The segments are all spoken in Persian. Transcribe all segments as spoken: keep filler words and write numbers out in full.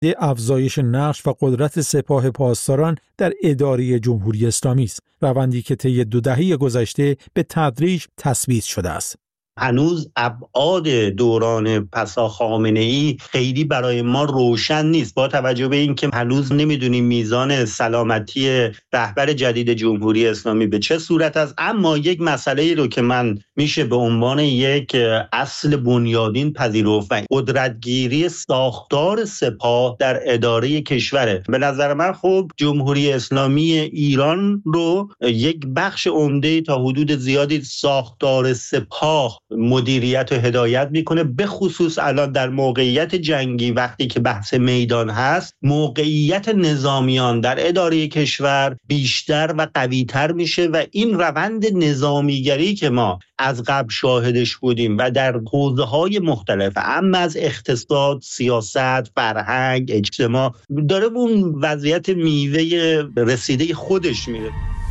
افزایش نقش و قدرت سپاه پاسداران در اداره جمهوری اسلامی است، روندی که طی دو دهه گذشته به تدریج تثبیت شده است. هنوز ابعاد دوران پسا خامنه‌ای خیلی برای ما روشن نیست، با توجه به اینکه هنوز نمیدونیم میزان سلامتی رهبر جدید جمهوری اسلامی به چه صورت است. اما یک مسئله رو که من میشه به عنوان یک اصل بنیادین پذیرفت و قدرتگیری ساختار سپاه در اداره کشوره. به نظر من خب جمهوری اسلامی ایران رو یک بخش عمده تا حدود زیادی ساختار سپاه مدیریت و هدایت میکنه، به خصوص الان در موقعیت جنگی وقتی که بحث میدان هست، موقعیت نظامیان در اداره کشور بیشتر و قویتر میشه و این روند نظامیگری که ما از قبل شاهدش بودیم و در حوزه‌های مختلف، اما از اقتصاد، سیاست، فرهنگ، اجتماع، داره اون وضعیت میوه رسیده خودش میره.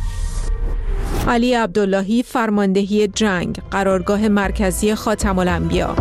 علی عبداللهی، فرماندهی جنگ، قرارگاه مرکزی خاتم الانبیا.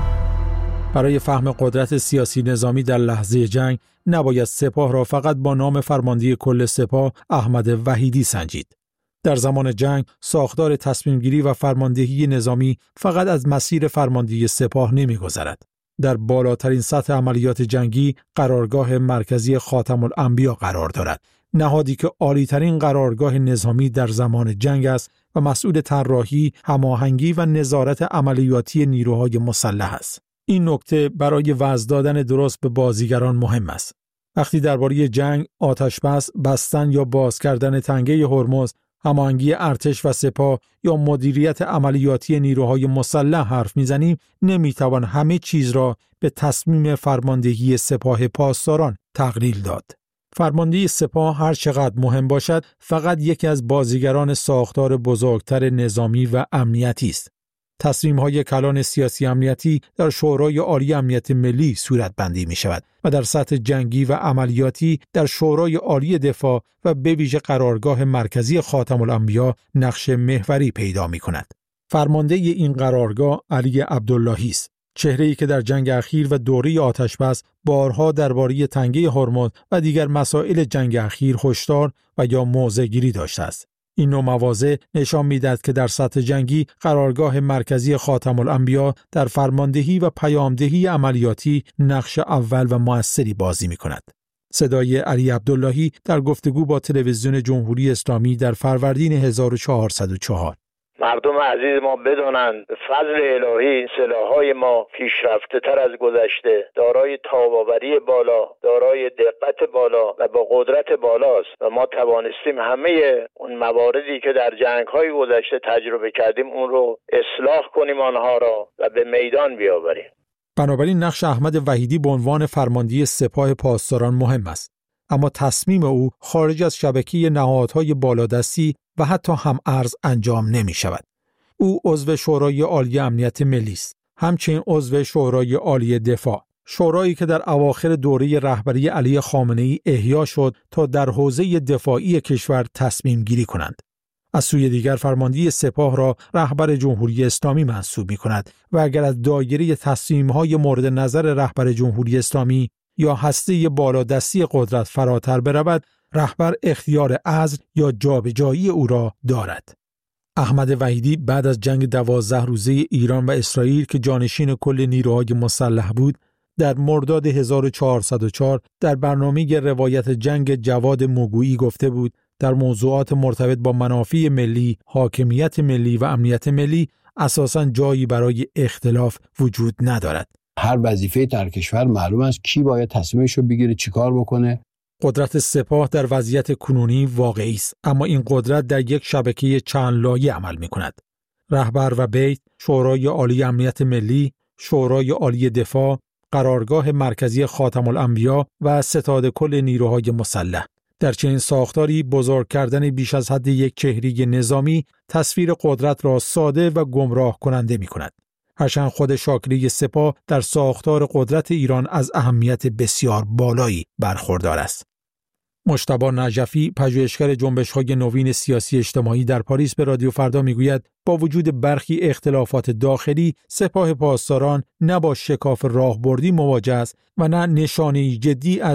برای فهم قدرت سیاسی نظامی در لحظه جنگ نباید سپاه را فقط با نام فرماندهی کل سپاه احمد وحیدی سنجید. در زمان جنگ ساختار تصمیم گیری و فرماندهی نظامی فقط از مسیر فرماندهی سپاه نمی‌گذرد. در بالاترین سطح عملیات جنگی قرارگاه مرکزی خاتم الانبیا قرار دارد، نهادی که عالی‌ترین قرارگاه نظامی در زمان جنگ است و مسئول طراحی، هماهنگی و نظارت عملیاتی نیروهای مسلح است. این نکته برای وضع دادن درست به بازیگران مهم است. وقتی درباره جنگ، آتش‌بس، بستن یا باز کردن تنگه هرمز، هماهنگی ارتش و سپاه یا مدیریت عملیاتی نیروهای مسلح حرف میزنیم، نمیتوان همه چیز را به تصمیم فرماندهی سپاه پاسداران تقلیل داد. فرماندهی سپاه هر چقدر مهم باشد، فقط یکی از بازیگران ساختار بزرگتر نظامی و امنیتی است. تصمیم‌های کلان سیاسی امنیتی در شورای عالی امنیت ملی صورت بندی می شود و در سطح جنگی و عملیاتی در شورای عالی دفاع و به ویژه قرارگاه مرکزی خاتم الانبیا نقش محوری پیدا می کند. فرمانده این قرارگاه علی عبداللهی است، چهره‌ای که در جنگ اخیر و دوره آتش‌بس بارها درباره تنگه هرمز و دیگر مسائل جنگ اخیر هشدار و یا موضع‌گیری داشته است. این نوع مواضع نشان می‌دهد که در سطح جنگی قرارگاه مرکزی خاتم الانبیا در فرماندهی و پیامدهی عملیاتی نقش اول و مؤثری بازی می‌کند. صدای علی عبداللهی در گفتگو با تلویزیون جمهوری اسلامی در فروردین هزار و چهارصد و چهار. مردم عزیز ما بدانند به فضل الهی این سلاح‌های ما پیشرفته تر از گذشته، دارای تاب‌آوری بالا، دارای دقت بالا و با قدرت بالاست و ما توانستیم همه اون مواردی که در جنگ‌های گذشته تجربه کردیم اون رو اصلاح کنیم، آنها را و به میدان بیاوریم. بنابراین نقش احمد وحیدی به عنوان فرماندهی سپاه پاسداران مهم است، اما تصمیم او خارج از شبکه نهادهای بالادستی و حتی هم ارز انجام نمی شود. او عضو شورای عالی امنیت ملی است، همچنین عضو شورای عالی دفاع، شورایی که در اواخر دوره رهبری علی خامنه‌ای احیا شد تا در حوزه دفاعی کشور تصمیم گیری کنند. از سوی دیگر فرماندهی سپاه را رهبر جمهوری اسلامی منصوب می کند و اگر از دایره تصمیم‌های مورد نظر رهبر جمهوری اسلامی یا هسته بالادستی قدرت فراتر برود، رهبر اختیار عزل یا جابجایی او را دارد. احمد وحیدی بعد از جنگ دوازده روزه ایران و اسرائیل که جانشین کل نیروهای مسلح بود، در مرداد هزار و چهارصد و چهار در برنامه روایت جنگ جواد موگویی گفته بود در موضوعات مرتبط با منافع ملی، حاکمیت ملی و امنیت ملی اساساً جایی برای اختلاف وجود ندارد. هر وظیفه در کشور معلوم است کی باید تصمیمش رو بگیره، چیکار بکنه. قدرت سپاه در وضعیت کنونی واقعی است، اما این قدرت در یک شبکه چند لایه عمل می کند. رهبر و بیت، شورای عالی امنیت ملی، شورای عالی دفاع، قرارگاه مرکزی خاتم الانبیا و ستاد کل نیروهای مسلح. در چنین ساختاری بزرگ کردن بیش از حد یک چهره نظامی تصویر قدرت را ساده و گمراه کننده می کند. هرچند خود شاکله سپاه در ساختار قدرت ایران از اهمیت بسیار بالایی برخوردار است. مجتبی نجفی، پژوهشگر جنبش‌های نوین سیاسی اجتماعی در پاریس، به رادیو فردا میگوید با وجود برخی اختلافات داخلی، سپاه پاسداران نه با شکاف راهبردی مواجه است و نه نشانه‌ای جدی از